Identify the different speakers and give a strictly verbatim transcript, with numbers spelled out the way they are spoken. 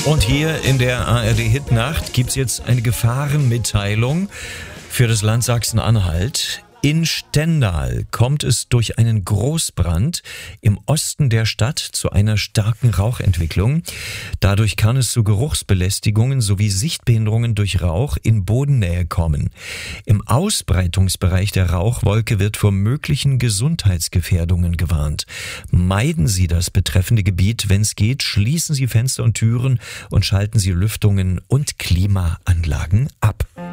Speaker 1: Und hier in der A R D-Hitnacht gibt's jetzt eine Gefahrenmitteilung für das Land Sachsen-Anhalt. In Stendal kommt es durch einen Großbrand im Osten der Stadt zu einer starken Rauchentwicklung. Dadurch kann es zu Geruchsbelästigungen sowie Sichtbehinderungen durch Rauch in Bodennähe kommen. Im Ausbreitungsbereich der Rauchwolke wird vor möglichen Gesundheitsgefährdungen gewarnt. Meiden Sie das betreffende Gebiet, wenn es geht, schließen Sie Fenster und Türen und schalten Sie Lüftungen und Klimaanlagen ab.